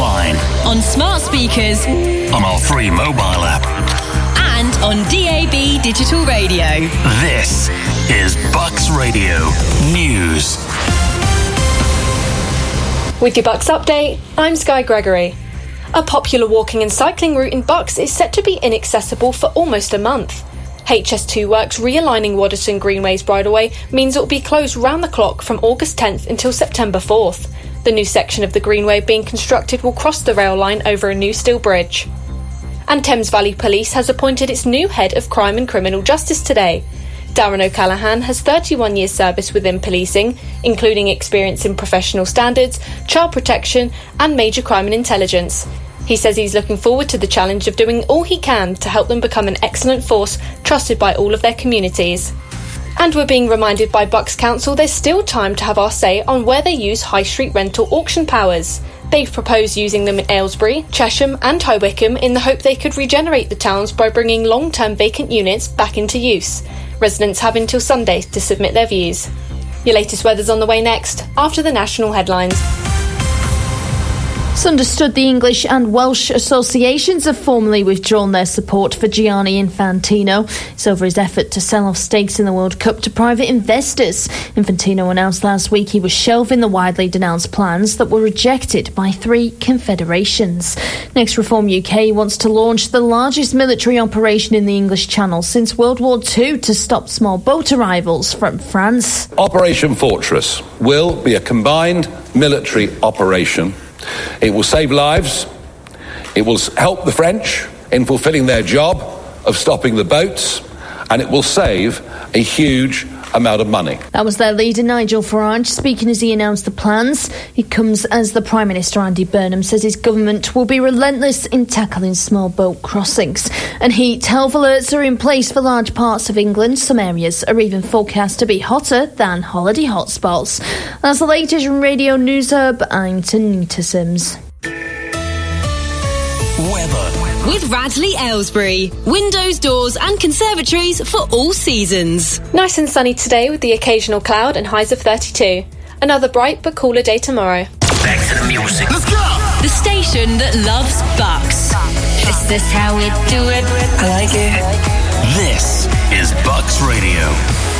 online, on smart speakers, on our free mobile app, and on DAB digital radio. This is Bucks Radio News. With your Bucks update, I'm Sky Gregory. A popular walking and cycling route in Bucks is set to be inaccessible for almost a month. HS2 Works realigning Waddesdon Greenway's bridleway means it will be closed round the clock from August 10th until September 4th. The new section of the Greenway being constructed will cross the rail line over a new steel bridge. And Thames Valley Police has appointed its new head of crime and criminal justice today. Darren O'Callaghan has 31 years service within policing, including experience in professional standards, child protection and major crime and intelligence. He says he's looking forward to the challenge of doing all he can to help them become an excellent force trusted by all of their communities. And we're being reminded by Bucks Council there's still time to have our say on where they use high street rental auction powers. They've proposed using them in Aylesbury, Chesham and High Wycombe in the hope they could regenerate the towns by bringing long-term vacant units back into use. Residents have until Sunday to submit their views. Your latest weather's on the way next, after the national headlines. It's understood the English and Welsh associations have formally withdrawn their support for Gianni Infantino. It's over his effort to sell off stakes in the World Cup to private investors. Infantino announced last week he was shelving the widely denounced plans that were rejected by 3 confederations. Next, Reform UK wants to launch the largest military operation in the English Channel since World War II to stop small boat arrivals from France. Operation Fortress will be a combined military operation. It will save lives, it will help the French in fulfilling their job of stopping the boats, and it will save a huge amount of money. That was their leader, Nigel Farage, speaking as he announced the plans. It comes as the Prime Minister, Andy Burnham, says his government will be relentless in tackling small boat crossings. And heat health alerts are in place for large parts of England. Some areas are even forecast to be hotter than holiday hotspots. That's the latest from Radio News Hub. I'm Tanita Sims. Weather. With Radley Aylesbury. Windows, doors and conservatories for all seasons. Nice and sunny today with the occasional cloud and highs of 32. Another bright but cooler day tomorrow. Back to the music. Let's go! The station that loves Bucks. Is this how we do it? I like it. This is Bucks Radio.